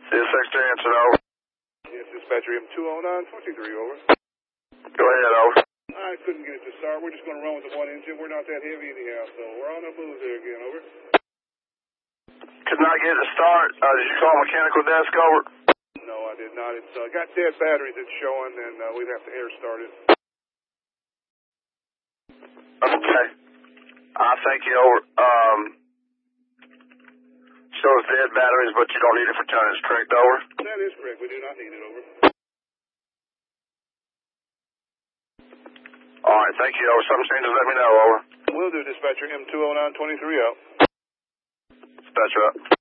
This Secretary answered, over. Yes, dispatcher M209-23, over. Go ahead, over. I couldn't get it to start. We're just going to run with the one engine. We're not that heavy anyhow, so we're on our moves there again, over. Could not get it to start. Did you call mechanical desk, over? No, I did not. It's got dead batteries it's showing, and we'd have to air start it. Okay. Thank you, over. Shows dead batteries, but you don't need it for tonnage, correct, over? That is correct. We do not need it, over. All right, thank you, over. Something changes, let me know, over. Will do, dispatcher M209-23 out. Dispatcher up.